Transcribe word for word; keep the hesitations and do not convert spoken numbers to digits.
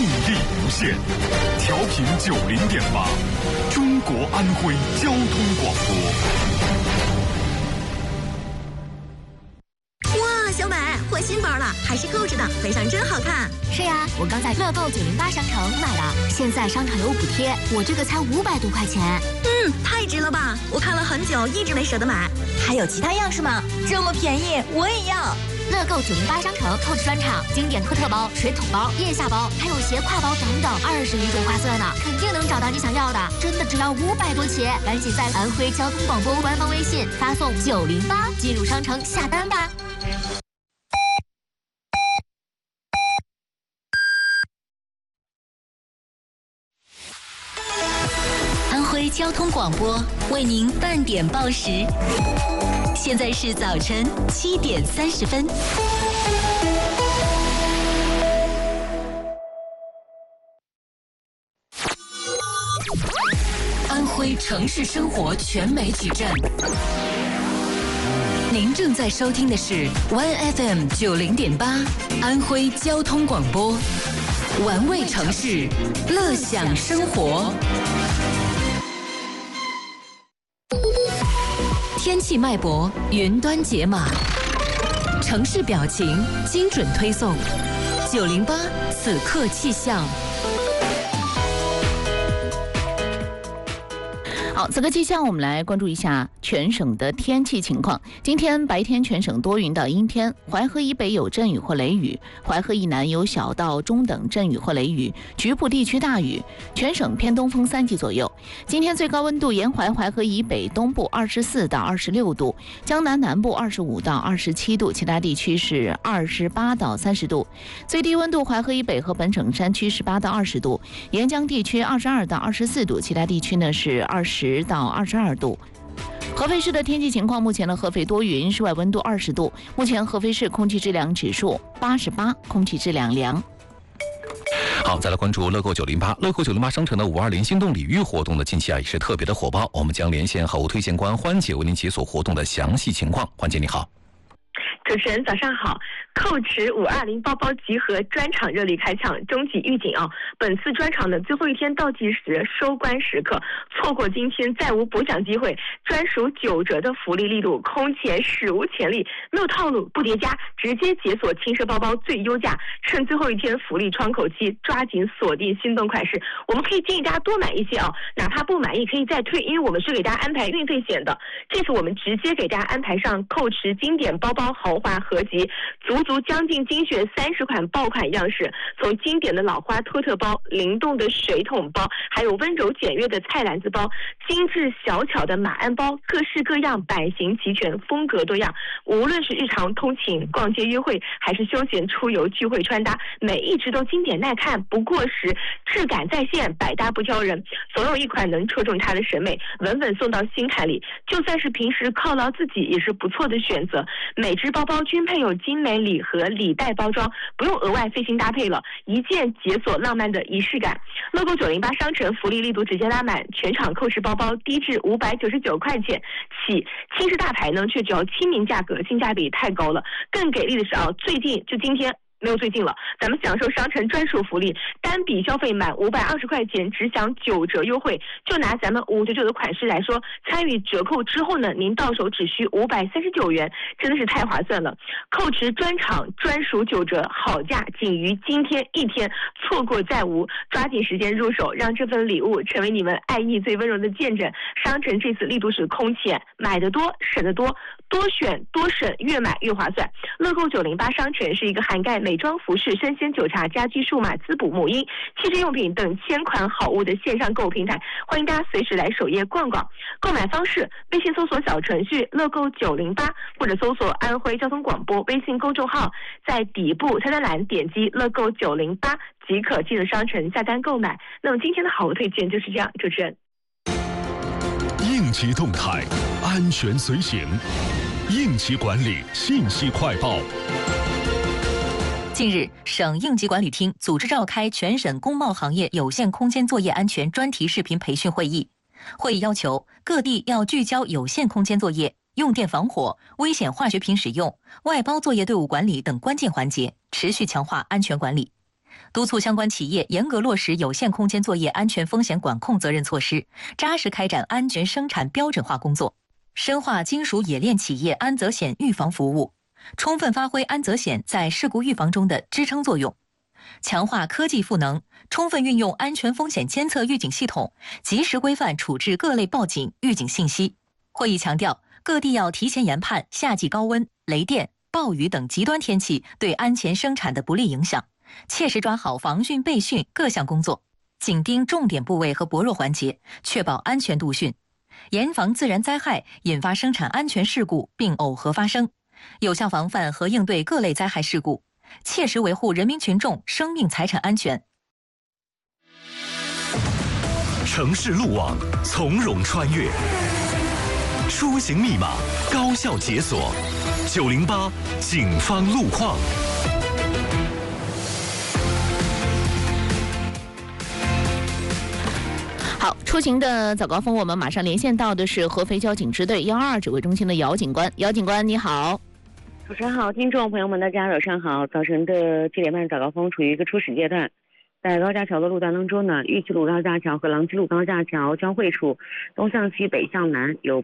力无限。调频九零点八，中国安徽交通广播。哇，小美换新包了，还是购置的，背上真好看。 是呀，我刚在乐购九零八商城买的，现在商场有补贴，我这个才五百多块钱。 嗯，太值了吧！我看了很久，一直没舍得买。 还有其他样式吗？这么便宜，我也要。 乐购九零八商城购置专场，经典特特包、水桶包、腋下包，还有斜挎包等等，二十余种花色呢，肯定能找到你想要的。真的只要五百多起，赶紧在安徽交通广播官方微信发送九零八进入商城下单吧。 安徽交通广播为您半点报时，现在是早晨七点三十分。安徽城市生活全媒体站，您正在收听的是 One F M 九零点八安徽交通广播，玩味城市，乐享生活。天气脉搏，云端解码，城市表情，精准推送。九零八此刻气象。 好，此刻气象，我们来关注一下全省的天气情况。今天白天全省多云到阴天，淮河以北有阵雨或雷雨，淮河以南有小到中等阵雨或雷雨，局部地区大雨。全省偏东风三级左右。今天最高温度，沿淮淮河以北东部二十四到二十六度，江南南部二十五到二十七度，其他地区是二十八到三十度。最低温度，淮河以北和本省山区十八到二十度，沿江地区二十二到二十四度，其他地区呢是二十到二十二度。合肥市的天气情况，目前的合肥多云，室外温度二十度。目前合肥市空气质量指数八十八，空气质量良。 好，再来关注乐购九零八。乐购九零八商城的五二零心动礼遇活动的近期啊也是特别的火爆，我们将连线好物推荐官欢姐为您解锁活动的详细情况。欢姐你好。 主持人早上好，蔻驰五二零包包集合专场热力开抢，终极预警啊！本次专场的最后一天倒计时收官时刻，错过今天再无补奖机会，专属九折的福利力度空前史无前例，没有套路不叠加，直接解锁轻奢包包最优价，趁最后一天福利窗口期，抓紧锁定心动款式。我们可以建议大家多买一些啊，哪怕不满意可以再退，因为我们是给大家安排运费险的。这次我们直接给大家安排上蔻驰经典包包豪华合集，足足将近精选三十款爆款样式，从经典的老花托特包、灵动的水桶包，还有温柔简约的菜篮子包，精致小巧的马鞍包，各式各样，版型齐全，风格多样。无论是日常通勤、逛街约会，还是休闲出游聚会穿搭，每一只都经典耐看，不过时，质感在线，百搭不挑人，总有一款能戳中他的审美，稳稳送到心坎里。就算是平时犒劳自己，也是不错的选择。每只包包均配有精美礼盒、礼袋包装，不用额外费心搭配了，一键解锁浪漫的仪式感。乐购九零八商城福利力度直接拉满，全场蔻驰包包低至五百九十九块钱起，轻奢大牌呢却只要亲民价格，性价比太高了。更给力的是啊，最近就今天。没有最近了，咱们享受商城专属福利，单笔消费满五百二十块钱，只享九折优惠。就拿咱们五九九的款式来说，参与折扣之后呢，您到手只需五百三十九元，真的是太划算了。蔻驰专场专属九折，好价仅于今天一天，错过再无，抓紧时间入手，让这份礼物成为你们爱意最温柔的见证。商城这次力度是空前，买得多省得多，多选多省，越买越划算。乐购九零八商城是一个涵盖美妆、服饰、生鲜、酒茶、家居、数码、滋补、母婴、汽车用品等千款好物的线上购物平台，欢迎大家随时来首页逛逛。购买方式：微信搜索小程序乐购九零八，或者搜索安徽交通广播微信公众号，在底部菜单栏点击乐购九零八即可进入商城下单购买。那么今天的好物推荐就是这样，主持人。 应急动态，安全随行，应急管理信息快报。 近日，省应急管理厅组织召开全省工贸行业有限空间作业安全专题视频培训会议。会议要求各地要聚焦有限空间作业、用电防火、危险化学品使用、外包作业队伍管理等关键环节，持续强化安全管理。 督促相关企业严格落实有限空间作业安全风险管控责任措施，扎实开展安全生产标准化工作，深化金属冶炼企业安责险预防服务，充分发挥安责险在事故预防中的支撑作用，强化科技赋能，充分运用安全风险监测预警系统，及时规范处置各类报警预警信息。会议强调，各地要提前研判夏季高温、雷电、暴雨等极端天气对安全生产的不利影响，切实抓好防汛备汛各项工作，紧盯重点部位和薄弱环节，确保安全度汛，严防自然灾害引发生产安全事故并耦合发生，有效防范和应对各类灾害事故，切实维护人民群众生命财产安全。 城市路网从容穿越，出行密码高效解锁，九零八警方路况。 好，出行的早高峰，我们马上连线到的是合肥交警支队幺二指挥中心的姚警官。姚警官，你好。 主持人好，听众朋友们，大家早上好。早晨的七点半早高峰处于一个初始阶段，在高架桥的路段当中呢，玉溪路高架桥和郎基路高架桥交汇处东向西北向南有